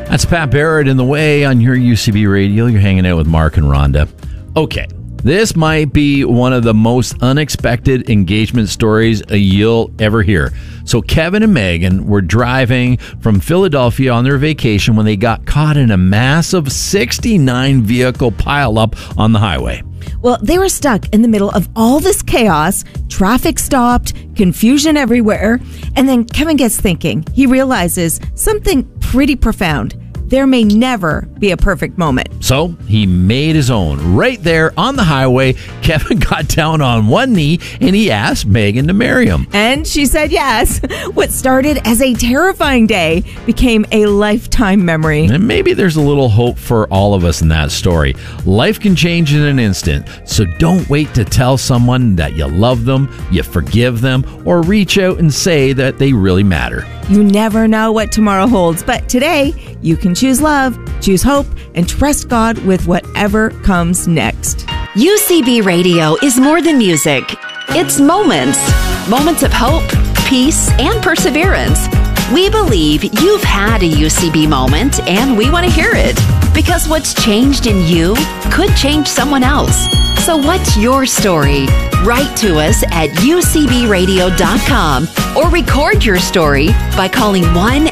That's Pat Barrett in The Way on your UCB radio. You're hanging out with Mark and Rhonda. Okay, this might be one of the most unexpected engagement stories you'll ever hear. So Kevin and Megan were driving from Philadelphia on their vacation when they got caught in a massive 69 vehicle pileup on the highway. Well, they were stuck in the middle of all this chaos, traffic stopped, confusion everywhere, and then Kevin gets thinking. He realizes something pretty profound. There may never be a perfect moment. So he made his own. Right there on the highway, Kevin got down on one knee and he asked Megan to marry him. And she said yes. What started as a terrifying day became a lifetime memory. And maybe there's a little hope for all of us in that story. Life can change in an instant, so don't wait to tell someone that you love them, you forgive them, or reach out and say that they really matter. You never know what tomorrow holds, but today you can choose love, choose hope, and trust God with whatever comes next. UCB Radio is more than music. It's moments. Moments of hope, peace, and perseverance. We believe you've had a UCB moment, and we want to hear it. Because what's changed in you could change someone else. So what's your story? Write to us at ucbradio.com or record your story by calling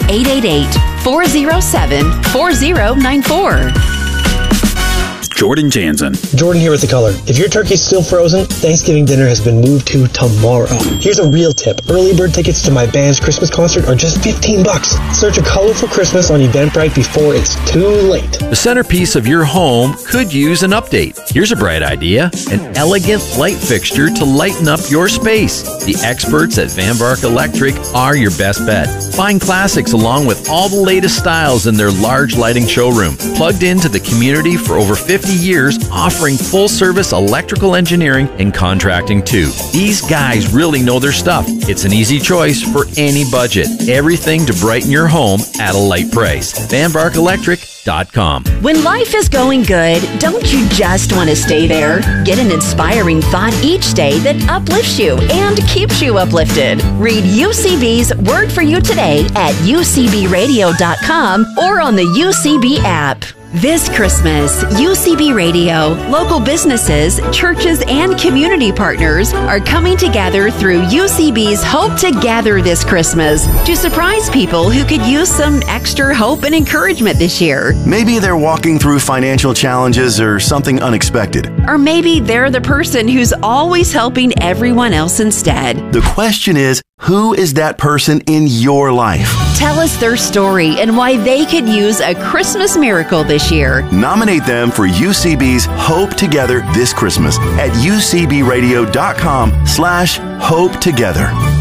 1-888-407-4094. Jordan Jansen. Jordan here with The Color. If your turkey's still frozen, Thanksgiving dinner has been moved to tomorrow. Here's a real tip. Early bird tickets to my band's Christmas concert are just $15. Search A Colorful Christmas on Eventbrite before it's too late. The centerpiece of your home could use an update. Here's a bright idea. An elegant light fixture to lighten up your space. The experts at Van Vark Electric are your best bet. Find classics along with all the latest styles in their large lighting showroom. Plugged into the community for over 50 years, offering full-service electrical engineering and contracting too. These guys really know their stuff. It's an easy choice for any budget. Everything to brighten your home at a light price. VanVarkElectric.com. When life is going good, don't you just want to stay there? Get an inspiring thought each day that uplifts you and keeps you uplifted. Read UCB's Word for You today at ucbradio.com or on the UCB app. This Christmas, UCB Radio, local businesses, churches, and community partners are coming together through UCB's Hope Together this Christmas to surprise people who could use some extra hope and encouragement this year. Maybe they're walking through financial challenges or something unexpected. Or maybe they're the person who's always helping everyone else instead. The question is, who is that person in your life? Tell us their story and why they could use a Christmas miracle this year. Nominate them for UCB's Hope Together this Christmas at ucbradio.com/Hope Together.